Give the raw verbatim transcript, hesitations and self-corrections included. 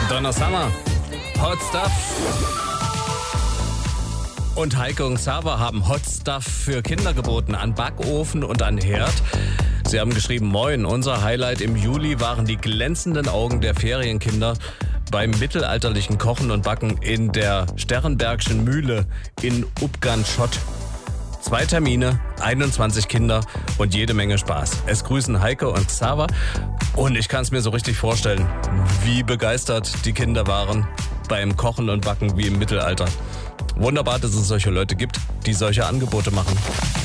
Donna Summer, Hot Stuff. Und Heike und Xaver haben Hot Stuff für Kinder geboten, an Backofen und an Herd. Sie haben geschrieben, moin, unser Highlight im Juli waren die glänzenden Augen der Ferienkinder beim mittelalterlichen Kochen und Backen in der Sternbergschen Mühle in Upganschott. Zwei Termine, einundzwanzig Kinder und jede Menge Spaß. Es grüßen Heike und Xaver und ich kann es mir so richtig vorstellen, wie begeistert die Kinder waren beim Kochen und Backen wie im Mittelalter. Wunderbar, dass es solche Leute gibt, die solche Angebote machen.